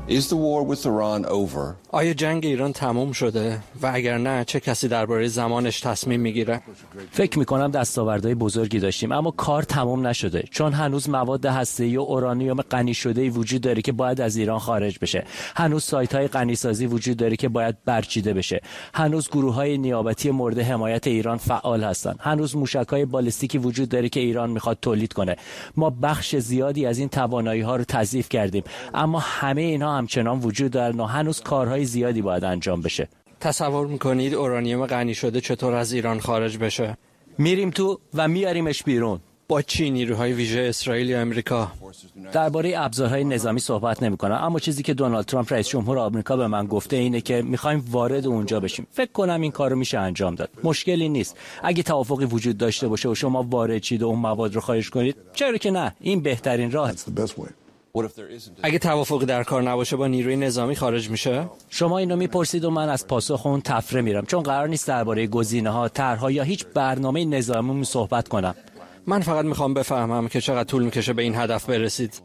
Is the war with Iran over? آیا جنگ ایران تموم شده و اگر نه چه کسی درباره زمانش تصمیم میگیره؟ فکر میکنم دستاوردهای بزرگی داشتیم اما کار تموم نشده، چون هنوز مواد هسته‌ای و اورانیوم غنی شده‌ای وجود داره که باید از ایران خارج بشه. هنوز سایت‌های غنیسازی وجود داره که باید برچیده بشه. هنوز گروه‌های نیابتی مورد حمایت ایران فعال هستن. هنوز موشک‌های بالستیکی وجود داره که ایران میخواد تولید کنه. ما بخش زیادی از این توانایی‌ها رو تضعیف کردیم، اما همه اینا همچنان وجود دارن و هنوز کارهای زیادی باید انجام بشه. تصور میکنید اورانیوم غنی شده چطور از ایران خارج بشه؟ میریم تو و میاریمش بیرون. با چی؟ نیروهای ویژه اسرائیل یا امریکا؟ درباره ابزارهای نظامی صحبت نمی‌کنم، اما چیزی که دونالد ترامپ رئیس جمهور آمریکا به من گفته اینه که می‌خوایم وارد اونجا بشیم. فکر کنم این کارو میشه انجام داد. مشکلی نیست. اگه توافقی وجود داشته باشه و شما وارد شید و اون مواد رو خارج کنید، چرا که نه؟ این بهترین راهه. اگه توافقی در کار نباشه با نیروی نظامی خارج میشه؟ شما اینو میپرسید و من از پاسخ اون تفره میرم، چون قرار نیست درباره گزینه‌ها، طرح‌ها یا هیچ برنامه نظامی صحبت کنم. من فقط میخوام بفهمم که چقدر طول میکشه به این هدف برسید.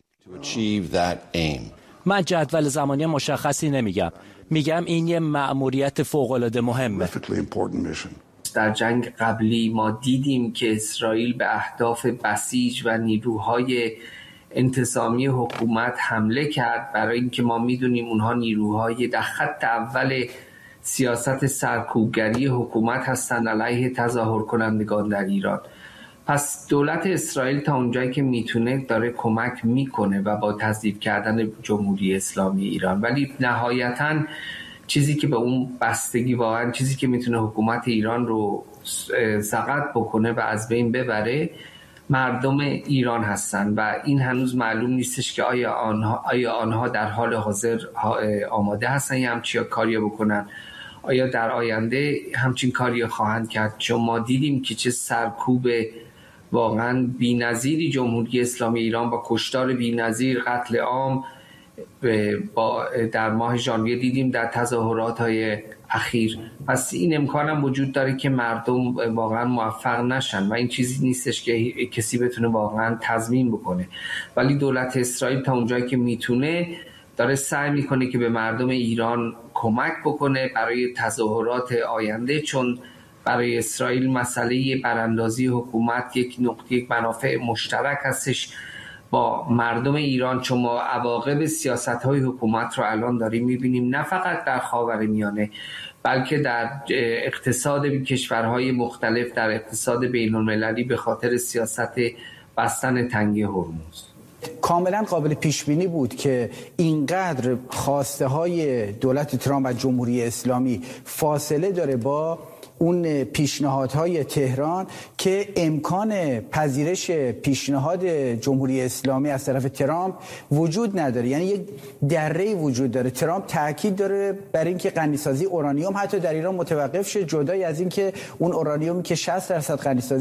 من جدول زمانی مشخصی نمیگم. میگم این یه مأموریت فوق‌العاده مهمه. در جنگ قبلی ما دیدیم که اسرائیل به اهداف بسیج و نیروهای انتظامی حکومت حمله کرد، برای اینکه ما میدونیم اونها نیروهای در خط اول سیاست سرکوبگری حکومت هستند علیه تظاهر کنندگان در ایران. پس دولت اسرائیل تا اونجایی که میتونه داره کمک میکنه و با تضعیف کردن جمهوری اسلامی ایران، ولی نهایتاً چیزی که به اون بستگی واقعا چیزی که میتونه حکومت ایران رو سقط بکنه و از بین ببره مردم ایران هستن و این هنوز معلوم نیستش که آیا آنها در حال حاضر آماده هستن یا همچین کاری بکنن، آیا در آینده همچین کاری خواهند کرد. چون ما دیدیم که چه سرکوب واقعا بی‌نظیری جمهوری اسلامی ایران با کشتار بی‌نظیر، قتل عام در ماه ژانویه دیدیم در تظاهرات‌های اخیر. پس این امکان هم وجود داره که مردم واقعا موفق نشن و این چیزی نیستش که کسی بتونه واقعا تضمین بکنه، ولی دولت اسرائیل تا اونجایی که میتونه داره سعی میکنه که به مردم ایران کمک بکنه برای تظاهرات آینده، چون برای اسرائیل مسئله براندازی حکومت یک منافع مشترک هستش با مردم ایران، چون ما عواقب سیاست‌های حکومت رو الان داریم می‌بینیم، نه فقط در خاورمیانه بلکه در اقتصاد کشورهای مختلف، در اقتصاد بین‌المللی به خاطر سیاست بستن تنگه هرمز. کاملا قابل پیش بینی بود که اینقدر خواسته های دولت ترامپ و جمهوری اسلامی فاصله داره با اون پیشنهادهای تهران که امکان پذیرش پیشنهاد جمهوری اسلامی از طرف ترامپ وجود نداره. یعنی یک دره‌ای وجود داره. ترامپ تاکید داره بر اینکه غنیسازی اورانیوم حتی در ایران متوقف شه، جدای از اینکه اون اورانیومی که 60% غنیسازی